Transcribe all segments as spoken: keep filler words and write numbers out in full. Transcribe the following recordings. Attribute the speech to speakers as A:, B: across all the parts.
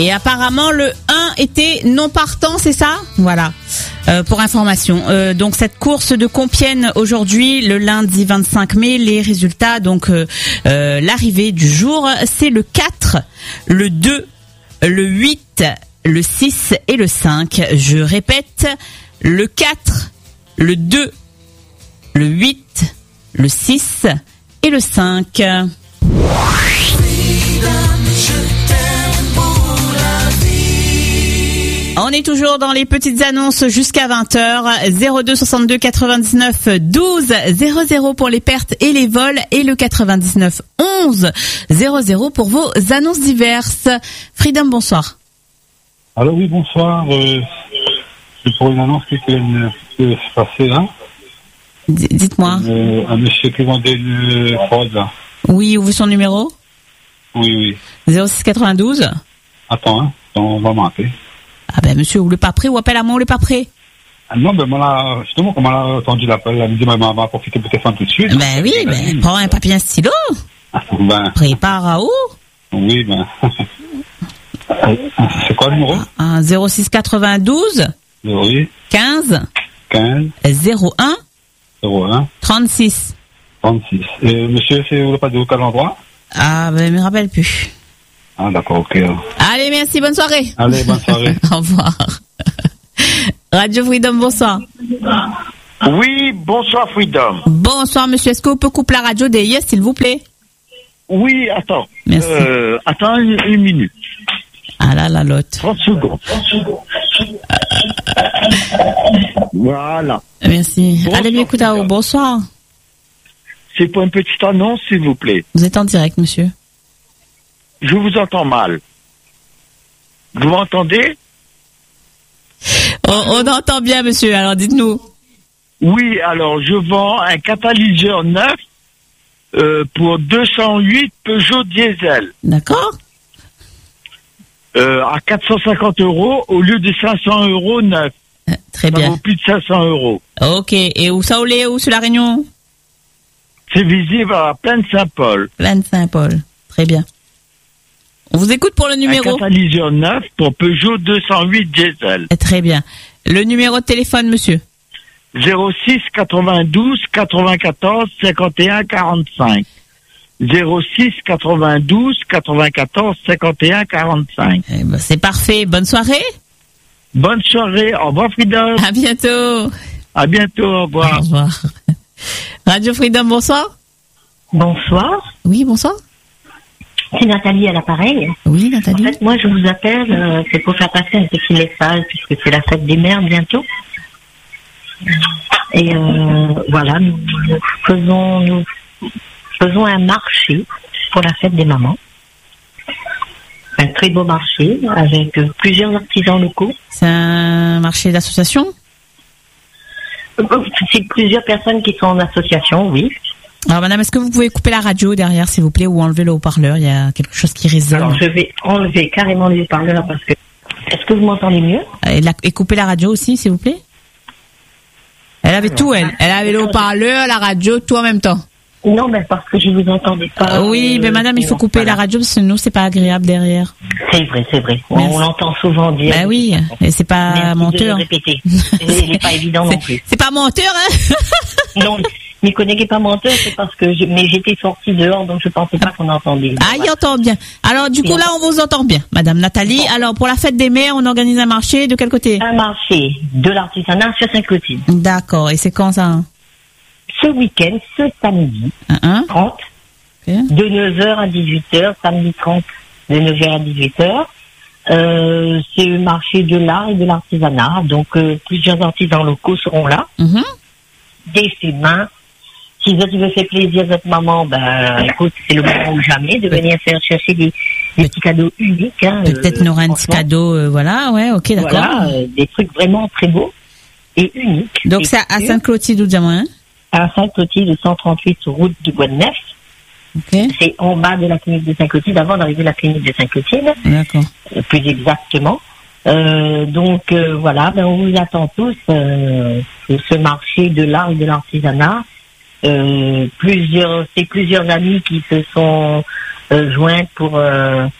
A: Et apparemment, le un était non partant, c'est ça ? Voilà, euh, pour information. Euh, donc, cette course de Compiègne aujourd'hui, le lundi vingt-cinq mai, les résultats, donc euh, euh, l'arrivée du jour, c'est le quatre, le deux, le huit, le six et le cinq. Je répète, le quatre, le deux, le huit, le six et le cinq. On est toujours dans les petites annonces jusqu'à vingt heures. zéro deux soixante-deux quatre-vingt-dix-neuf douze zéro zéro pour les pertes et les vols et le quatre-vingt-dix-neuf onze zéro zéro pour vos annonces diverses. Freedom, bonsoir.
B: Alors oui, bonsoir. Euh, c'est pour une annonce qui vient de se passer là.
A: D- dites-moi.
B: Euh, un monsieur qui vendait une fraude là.
A: Oui, où est son numéro ?
B: Oui, oui.
A: zéro six quatre-vingt-douze.
B: Attends, hein, on va m'appeler.
A: Ah ben monsieur, ou le pas prêt, ou appelle à moi, ou le pas prêt.
B: Ah non, ben moi, justement, comme elle a entendu l'appel, elle me dit, ben, on va profiter de téléphone tout de suite.
A: Ben oui, ben prends un papier, un stylo.
B: Ben.
A: Prépare à où ?
B: Oui, ben. C'est quoi le numéro ?
A: Un zéro six quatre-vingt-douze.
B: Oui.
A: quinze.
B: quinze.
A: zéro un.
B: zéro un.
A: trente-six.
B: trente-six. Et monsieur, c'est où le pas de quel endroit ?
A: Ah ben je me rappelle plus.
B: Ah d'accord, ok.
A: Allez, merci, bonne soirée.
B: Allez, bonne soirée.
A: Au revoir. Radio Freedom, bonsoir.
C: Oui, bonsoir Freedom.
A: Bonsoir monsieur, est-ce que vous pouvez couper la radio des yes, s'il vous plaît ?
C: Oui, attends.
A: Merci.
C: Euh, attends une, une minute.
A: Ah là là, l'autre.
C: trente secondes. Voilà.
A: Merci.
C: Bonsoir,
A: Allez, m'écoutez,
C: Freedom.
A: bonsoir.
C: C'est pour une petite annonce, s'il vous plaît.
A: Vous êtes en direct, monsieur.
C: Je vous entends mal. Vous m'entendez ?
A: On, on entend bien, monsieur, alors dites-nous.
C: Oui, alors je vends un catalyseur neuf euh, pour deux cent huit Peugeot Diesel
A: D'accord ?
C: euh, à quatre cent cinquante euros au lieu de cinq cents euros neuf.
A: Euh, Très
C: Ça
A: bien.
C: vaut plus de cinq cents euros.
A: Ok, et où ça, où les, où sur la Réunion ?
C: C'est visible à la plaine Saint-Paul.
A: Plaine Saint-Paul. Très bien. On vous écoute pour le numéro.
C: Un catalyseur neuf pour Peugeot deux cent huit Diesel.
A: Très bien. Le numéro de téléphone, monsieur.
C: zéro six quatre-vingt-douze quatre-vingt-quatorze cinquante et un quarante-cinq. zéro six quatre-vingt-douze quatre-vingt-quatorze cinquante et un quarante-cinq.
A: Eh ben, c'est parfait. Bonne soirée.
C: Bonne soirée. Au revoir, Freedom.
A: À bientôt.
C: À bientôt. Au revoir.
A: Au revoir. Radio Freedom, bonsoir.
D: Bonsoir,
A: Oui, bonsoir.
D: c'est Nathalie à l'appareil.
A: Oui,
D: En
A: Nathalie.
D: fait, moi, je vous appelle, euh, c'est pour faire passer un petit message, puisque c'est la fête des mères bientôt. Et euh, voilà, nous, nous faisons, nous faisons un marché pour la fête des mamans. Un très beau marché avec euh, plusieurs artisans locaux.
A: C'est un marché d'association.
D: Euh, C'est plusieurs personnes qui sont en association, oui.
A: Alors, madame, est-ce que vous pouvez couper la radio derrière, s'il vous plaît, ou enlever le haut-parleur ? Il y a quelque chose qui résonne.
D: Alors, je vais enlever carrément les haut-parleurs parce que... Est-ce que vous m'entendez mieux ?
A: Et, la- et couper la radio aussi, s'il vous plaît. Elle avait tout, elle. Elle avait le haut-parleur, la radio, tout en même temps.
D: Non, mais parce que je vous entendais pas.
A: Ah oui,
D: euh,
A: mais madame, il faut couper
D: voilà.
A: la radio parce que nous, c'est pas agréable derrière.
D: C'est vrai, c'est vrai. On,
A: Merci.
D: on l'entend souvent dire.
A: Ben oui, et c'est pas
D: Merci de
A: menteur.
D: le répéter. Il n'est pas évident non
A: C'est,
D: plus.
A: c'est pas menteur, hein.
D: Non, mais qu'on n'est pas menteur, c'est parce que je, mais j'étais sortie dehors, donc je pensais pas qu'on entendait.
A: Ah, il entend bien. Alors, du coup, là, on vous entend bien, madame Nathalie. Alors, pour la fête des mères, on organise un marché de quel côté?
D: Un marché de l'artisanat sur Saint-Clotilde.
A: D'accord. Et c'est quand ça? Hein?
D: Ce week-end, ce samedi
A: Un, un.
D: trente,
A: Ok.
D: de neuf heures à dix-huit heures, samedi trente, de neuf heures à dix-huit heures. Euh, c'est le marché de l'art et de l'artisanat, donc euh, plusieurs artisans locaux seront là.
A: Mhm.
D: Des ses mains. Si vous veut faire plaisir à votre maman, ben écoute, c'est le moment ou jamais de venir faire chercher des, des petits cadeaux uniques. Hein,
A: Peut-être
D: euh,
A: nous aura un petit
D: franchement.
A: cadeau, euh, voilà, ouais, ok, d'accord.
D: Voilà, euh, des trucs vraiment très beaux et uniques.
A: Donc
D: Et
A: c'est à
D: sûr,
A: Sainte-Clotilde ou Diamant,
D: à Saint-Clotilde, cent trente-huit route du Bois de Neuf.
A: ok,
D: C'est en bas de la clinique de Saint-Clotilde, avant d'arriver à la clinique de Saint-Clotilde,
A: d'accord.
D: euh, plus exactement. Euh, donc euh, voilà, ben, on vous attend tous euh, sur ce marché de l'art et de l'artisanat. Euh, plusieurs, c'est plusieurs amis qui se sont euh, joints pour euh,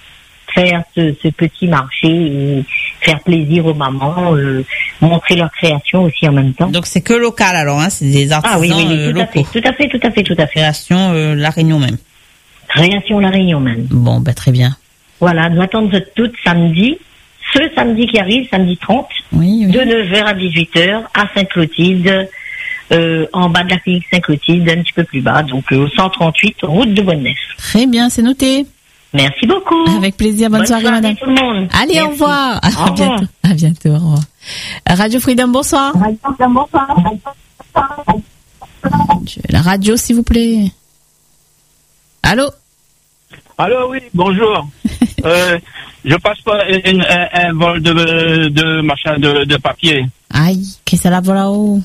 D: faire ce, ce petit marché et faire plaisir aux mamans, euh, montrer leur création aussi en même temps.
A: Donc c'est que local alors, hein, c'est des artisans
D: ah, oui, oui, oui,
A: euh,
D: tout
A: locaux.
D: À fait, tout à fait, tout à fait, tout à fait.
A: Création euh, La Réunion même.
D: Création La Réunion même.
A: Bon, ben très bien.
D: Voilà, nous attendons toutes samedi, ce samedi qui arrive, samedi trente,
A: oui, oui.
D: de neuf heures à dix-huit heures à Saint-Clotilde, euh, en bas de la clinique Saint-Clotilde, un petit peu plus bas, donc euh, au cent trente-huit, route de Bonne-Nef.
A: Très bien, c'est noté.
D: Merci beaucoup.
A: Avec plaisir, bonne, bonne soirée, soirée madame.
D: Tout le monde.
A: Allez,
D: Merci.
A: Au revoir.
D: Au
A: à
D: revoir.
A: bientôt. À bientôt, au revoir. Radio Freedom, bonsoir.
E: Radio Freedom, bonsoir.
A: La radio, s'il vous plaît. Allô?
F: Allô, oui, bonjour. euh, je passe pas un, un, un vol de, de machin de, de papier.
A: Aïe, qu'est-ce que ça la vole là-haut?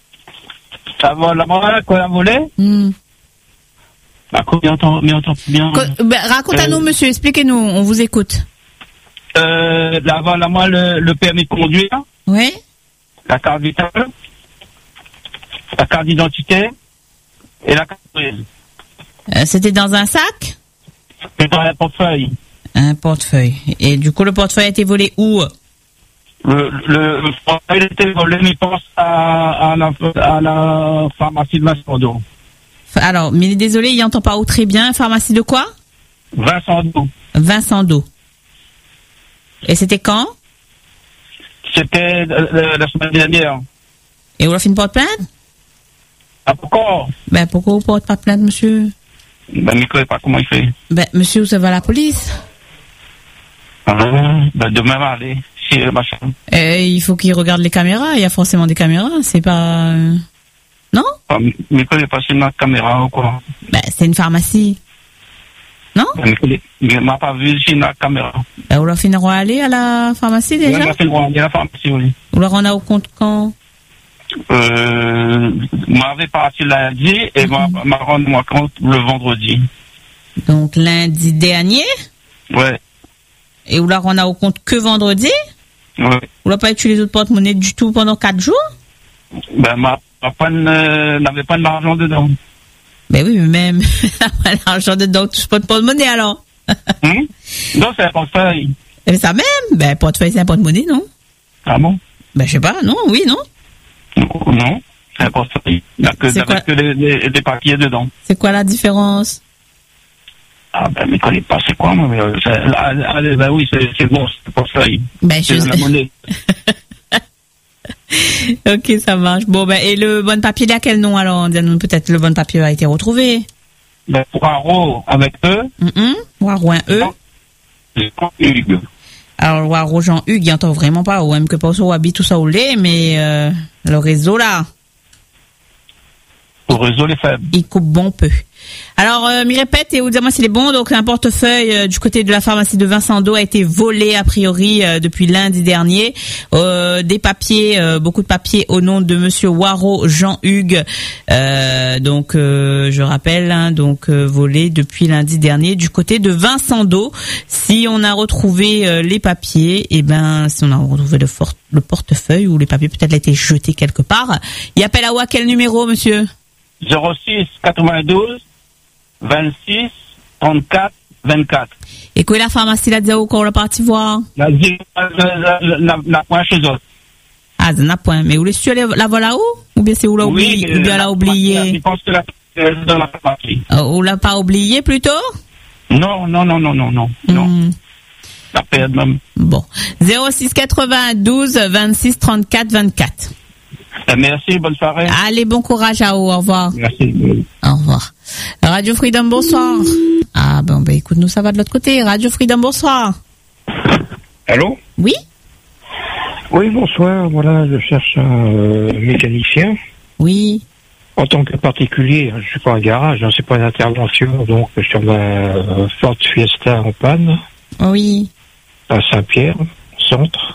F: Ça vole là-bas, quoi, la volée?
A: Hmm.
F: Bah, combien entend, mais entend bien.
A: Co- ben, raconte à nous, monsieur, expliquez-nous, on vous écoute.
F: Euh, là-bas, là, moi, le, le permis de conduire.
A: Oui.
F: La carte vitale. La carte d'identité. Et la carte grise.
A: Euh, c'était dans un sac?
F: C'est dans un portefeuille.
A: Un portefeuille. Et du coup, le portefeuille a été volé où?
F: Le, le, le portefeuille a été volé, mais il pense à, à, la, à la pharmacie de Vincent d'eau.
A: Alors, mais désolé, il n'entend pas où très bien. Pharmacie de quoi?
F: Vincent d'eau.
A: Vincent d'eau. Et c'était quand?
F: C'était euh, la semaine dernière.
A: Et vous avez fait une porte-plainte?
F: Ah, pourquoi?
A: Ben, pourquoi vous portez pas plainte, monsieur?
F: Ben, je ne connais pas comment il fait.
A: Ben, monsieur, vous avez la police?
F: Ah, ben, demain, aller. Si, euh, machin.
A: Et il faut qu'il regarde les caméras. Il y a forcément des caméras. C'est pas... euh, Non?
F: Ah, je ne connais pas si ma caméra ou quoi.
A: Ben, c'est une pharmacie. Non?
F: Ben, je ne m'a pas vu si la caméra.
A: Ben, vous leur fait aller à la pharmacie déjà?
F: Oui, on a fait le droit à la pharmacie, oui.
A: Vous leur en a au compte quand?
F: Euh, m'avait parti lundi et
A: Mm-hmm.
F: m'a rendu moi compte le vendredi.
A: Donc lundi dernier?
F: Ouais.
A: Et vous leur en a au compte que vendredi?
F: Ouais.
A: Vous n'avez pas utilisé les autres porte-monnaie du tout pendant quatre jours?
F: Ben, ma, ma panne euh, n'avait pas d'argent dedans.
A: Ben oui, mais même l'argent dedans, touche pas de porte-monnaie alors.
F: Hum? Non, c'est un portefeuille.
A: Et ça même? Ben, portefeuille, c'est un porte-monnaie, non?
F: Ah bon?
A: Ben, je sais pas, non, oui, non?
F: Non, c'est un portefeuille. Il n'y a que,
A: C'est
F: avec que les, les, les papiers dedans.
A: C'est quoi la différence?
F: Ah ben, je ne connais pas c'est quoi, moi, mais euh, c'est, ah, ah, ben oui, c'est, c'est bon, c'est un portefeuille.
A: Ben,
F: C'est
A: je
F: de la monnaie.
A: Ok, ça marche. Bon, ben, et le bon papier, il a quel nom alors? Dis-nous, peut-être le bon papier a été retrouvé.
F: Ben, pour un ro avec eux.
A: Mm-hmm. Waro, un E.
F: Hugues.
A: Alors, Waro, Jean-Hugues, il entend vraiment pas, ou même que pas au habit tout ça au lait, mais euh, le réseau là,
F: Au réseau, les faibles.
A: il coupe bon peu. Alors, euh, m'y répète et vous dites-moi s'il est bon. Donc, un portefeuille euh, du côté de la pharmacie de Vincent d'eau a été volé a priori euh, depuis lundi dernier. Euh, des papiers, euh, beaucoup de papiers au nom de Monsieur Waro Jean-Hugues. Euh, donc, euh, je rappelle, hein, donc euh, volé depuis lundi dernier du côté de Vincent d'eau. Si on a retrouvé euh, les papiers, et eh ben, si on a retrouvé le, for- le portefeuille ou les papiers peut-être a été jeté quelque part. Il appelle à ou à quel numéro, monsieur?
F: zéro six quatre-vingt-douze vingt-six trente-quatre vingt-quatre.
A: Et quoi la pharmacie là, où qu'on l'a parti voir?
F: La la point chez eux.
A: Ah, ça n'a point. Mais où les su la voilà où? Ou bien c'est où l'a oublié?
F: Oui,
A: Ou bien l'a oublié?
F: Je pense que la dans la pharmacie.
A: Euh, ou l'a pas oublié plutôt?
F: Non, non, non, non, non, non. non.
A: Hmm.
F: La période même.
A: Bon. zéro six quatre-vingt-douze vingt-six trente-quatre vingt-quatre.
F: Euh, merci, bonne soirée.
A: Allez, bon courage à vous. Au revoir.
F: Merci.
A: Au revoir. Radio Freedom, bonsoir. Ah, bon, ben, écoute, nous, ça va de l'autre côté. Radio Freedom, bonsoir.
G: Allô?
A: Oui?
G: Oui, bonsoir. Voilà, je cherche un euh, mécanicien.
A: Oui.
G: En tant que particulier, je suis pas un garage, hein, c'est pas une intervention, donc sur ma euh, Ford Fiesta en panne.
A: Oui.
G: À Saint-Pierre, centre.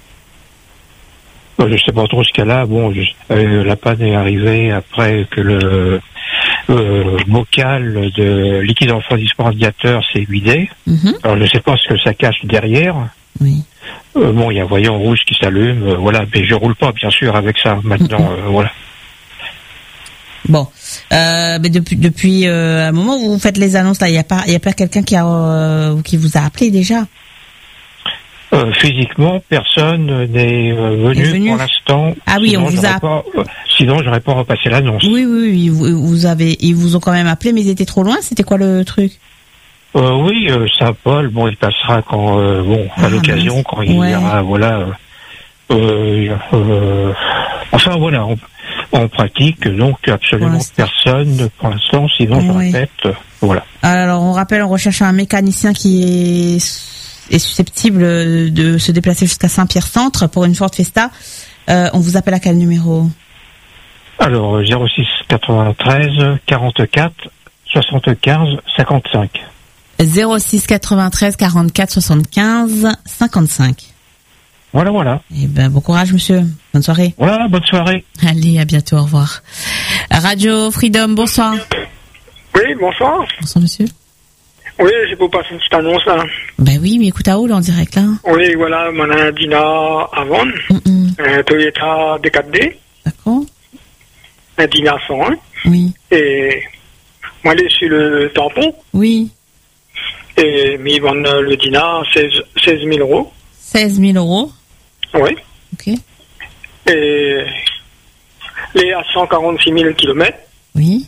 G: Je sais pas trop ce qu'elle a. Bon, je, euh, la panne est arrivée après que le euh, bocal de liquide refroidissement radiateur s'est vidé.
A: Mm-hmm.
G: Alors je sais pas ce que ça cache derrière.
A: Oui.
G: Euh, bon, il y a un voyant rouge qui s'allume, euh, voilà. Mais je roule pas, bien sûr, avec ça. Maintenant, euh, voilà.
A: Bon, euh, mais depuis depuis euh, un moment où vous faites les annonces là, il y a pas il y a pas quelqu'un qui a euh, qui vous a appelé déjà?
G: Euh, physiquement, personne n'est euh, venu, venu pour l'instant.
A: Ah oui,
G: sinon,
A: on vous a.
G: Pas, euh, sinon, j'aurais pas repassé l'annonce.
A: Oui, oui, oui. Vous, vous avez, ils vous ont quand même appelé, mais ils étaient trop loin. C'était quoi le truc?
G: Euh, oui, euh, Saint-Paul. Bon, il passera quand, euh, bon, à ah, l'occasion, mince. Quand il ouais. ira, voilà. Euh, euh, enfin, voilà. On, on pratique donc absolument pour personne pour l'instant. Sinon, je ouais. répète, euh, voilà.
A: Alors, on rappelle, on recherche un mécanicien qui est est susceptible de se déplacer jusqu'à Saint-Pierre-Centre pour une Ford Fiesta. Euh, on vous appelle à quel numéro?
G: Alors, zéro six quatre-vingt-treize quarante-quatre soixante-quinze cinquante-cinq.
A: zéro six quatre-vingt-treize quarante-quatre soixante-quinze cinquante-cinq.
G: Voilà, voilà.
A: Eh ben, bon courage, monsieur. Bonne soirée.
G: Voilà, bonne soirée.
A: Allez, à bientôt, au revoir. Radio Freedom, bonsoir.
E: Oui, bonsoir.
A: Bonsoir, monsieur.
E: Oui, c'est pour passer une petite annonce, là.
A: Ben oui, mais écoute à où, là, en direct, là?
E: Oui, voilà, mon a un Dina à vendre, mm-hmm. un Toyota D quatre D.
A: D'accord.
E: Un Dina cent un.
A: Oui.
E: Et moi, elle est sur le tampon.
A: Oui.
E: Et mais ils vendent le Dina à seize mille euros.
A: seize mille euros?
E: Oui.
A: Ok.
E: Et les à cent quarante-six mille kilomètres.
A: Oui.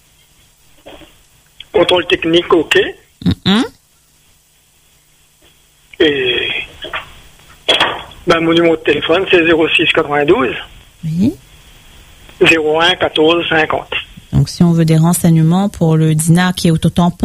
E: Contrôle technique, ok.
A: Mm-hmm.
E: Et ben, mon numéro de téléphone, c'est zéro six quatre-vingt-douze.
A: Oui.
E: zéro un quatorze cinquante.
A: Donc, si on veut des renseignements pour le Dina qui est autotampon,